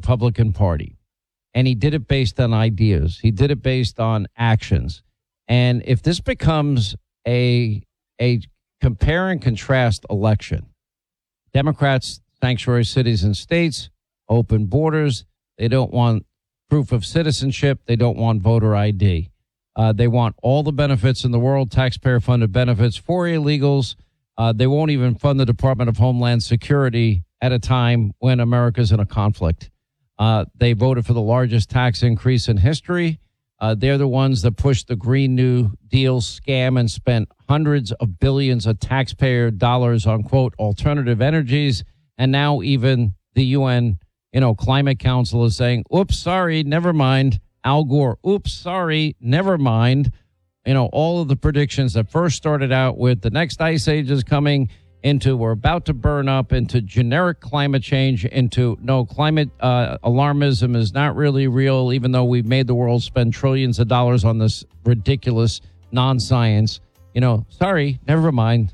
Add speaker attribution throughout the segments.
Speaker 1: Republican Party. And he did it based on ideas. He did it based on actions. And if this becomes a compare and contrast election, Democrats, sanctuary cities and states, open borders, they don't want proof of citizenship, they don't want voter ID. They want all the benefits in the world, taxpayer-funded benefits for illegals. They won't even fund the Department of Homeland Security at a time when America's in a conflict. They voted for the largest tax increase in history. They're the ones that pushed the Green New Deal scam and spent hundreds of billions of taxpayer dollars on, quote, alternative energies. And now even the UN, Climate Council is saying, oops, sorry, never mind. Al Gore, oops, sorry, never mind. All of the predictions that first started out with the next ice age is coming into we're about to burn up, into generic climate change, into no, climate alarmism is not really real, even though we've made the world spend trillions of dollars on this ridiculous non-science. Sorry, never mind.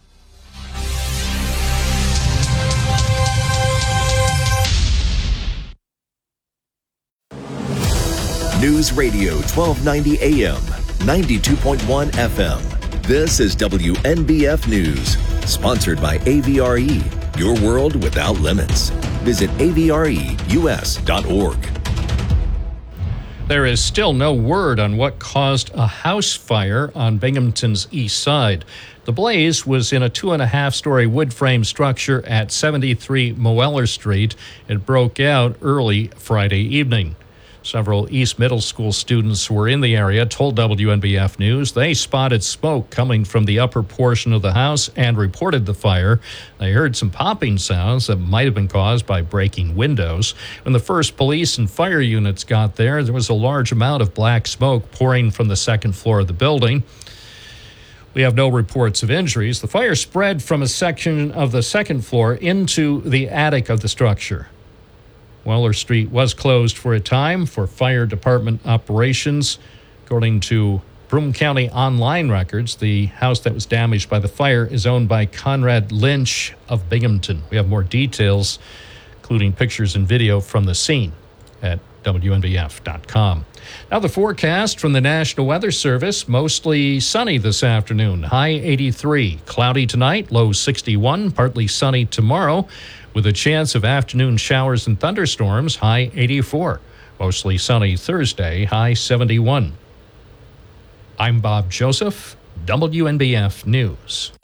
Speaker 2: News Radio 1290 AM, 92.1 FM. This is WNBF News, sponsored by AVRE, your world without limits. Visit avreus.org.
Speaker 3: There is still no word on what caused a house fire on Binghamton's east side. The blaze was in a 2.5-story wood frame structure at 73 Moeller Street. It broke out early Friday evening. Several East Middle School students who were in the area told WNBF News they spotted smoke coming from the upper portion of the house and reported the fire. They heard some popping sounds that might have been caused by breaking windows. When the first police and fire units got there was a large amount of black smoke pouring from the second floor of the building. We have no reports of injuries. The fire spread from a section of the second floor into the attic of the structure. Weller Street was closed for a time for fire department operations. According to Broome County Online records, the house that was damaged by the fire is owned by Conrad Lynch of Binghamton. We have more details, including pictures and video from the scene at WNBF.com. Now the forecast from the National Weather Service, mostly sunny this afternoon, high 83. Cloudy tonight, low 61, partly sunny tomorrow, with a chance of afternoon showers and thunderstorms, high 84. Mostly sunny Thursday, high 71. I'm Bob Joseph, WNBF News.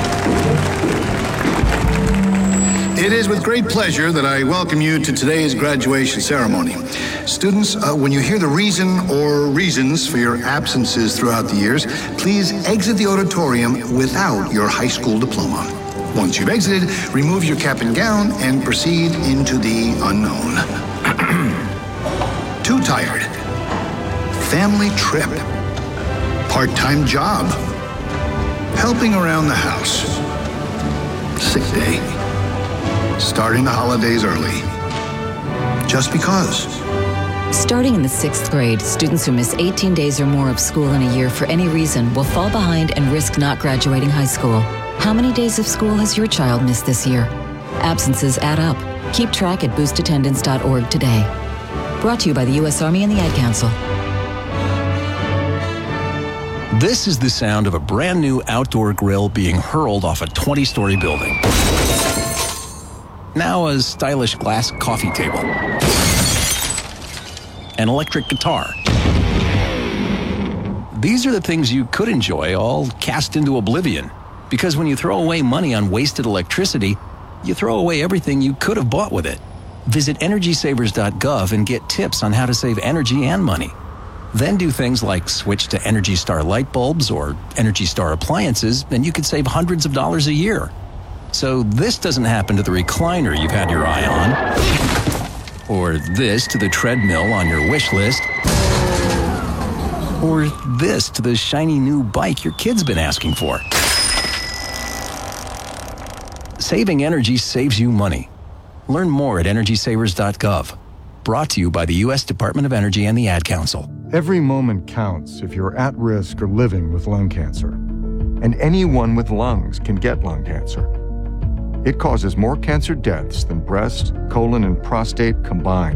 Speaker 4: It is with great pleasure that I welcome you to today's graduation ceremony. Students, when you hear the reason or reasons for your absences throughout the years, please exit the auditorium without your high school diploma. Once you've exited, remove your cap and gown and proceed into the unknown. Too tired. Family trip. Part-time job. Helping around the house. Sick day. Starting the holidays early. Just because.
Speaker 5: Starting in the 6th grade, students who miss 18 days or more of school in a year for any reason will fall behind and risk not graduating high school. How many days of school has your child missed this year? Absences add up. Keep track at boostattendance.org today. Brought to you by the U.S. Army and the Ad Council.
Speaker 6: This is the sound of a brand new outdoor grill being hurled off a 20-story building. Now a stylish glass coffee table. An electric guitar. These are the things you could enjoy, all cast into oblivion. Because when you throw away money on wasted electricity, you throw away everything you could have bought with it. Visit EnergySavers.gov and get tips on how to save energy and money. Then do things like switch to Energy Star light bulbs or Energy Star appliances, and you could save hundreds of dollars a year. So this doesn't happen to the recliner you've had your eye on, or this to the treadmill on your wish list, or this to the shiny new bike your kid's been asking for. Saving energy saves you money. Learn more at EnergySavers.gov. Brought to you by the U.S. Department of Energy and the Ad Council.
Speaker 7: Every moment counts if you're at risk or living with lung cancer. And anyone with lungs can get lung cancer. It causes more cancer deaths than breast, colon, and prostate combined.